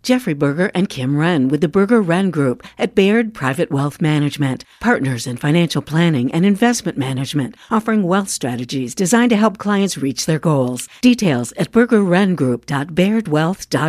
Jeffrey Berger and Kim Wren with the Berger Wren Group at Baird Private Wealth Management, partners in financial planning and investment management, offering wealth strategies designed to help clients reach their goals. Details at bergerwrengroup.bairdwealth.com.